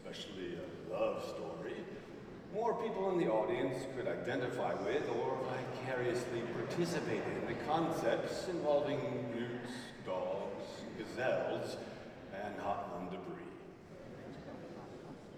especially a love story, more people in the audience could identify with or vicariously participate in the concepts involving newts, dogs, gazelles, and Hotland debris.